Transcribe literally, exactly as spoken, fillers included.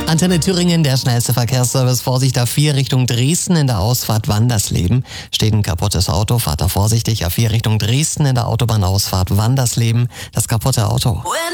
Antenne Thüringen, der schnellste Verkehrsservice. Vorsicht, A vier Richtung Dresden in der Ausfahrt Wandersleben. Steht ein kaputtes Auto, fahrt da vorsichtig. A vier Richtung Dresden in der Autobahnausfahrt Wandersleben. Das kaputte Auto.